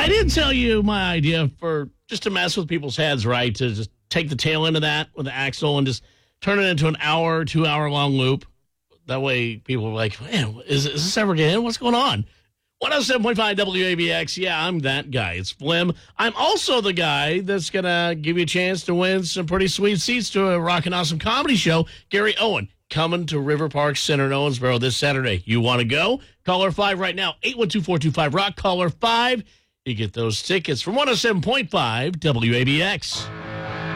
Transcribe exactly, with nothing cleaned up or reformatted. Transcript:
I did tell you my idea for just to mess with people's heads, right? To just take the tail end of that with the axle and just turn it into an hour, two hour long loop. That way people are like, man, is, is this ever getting? What's going on? one oh seven point five W A B X. Yeah, I'm that guy. It's Blim. I'm also the guy that's going to give you a chance to win some pretty sweet seats to a rockin' awesome comedy show. Gary Owen coming to River Park Center in Owensboro this Saturday. You want to go? Caller five right now, eight one two, four two five, ROCK. Caller five. You get those tickets from one oh seven point five W A B X.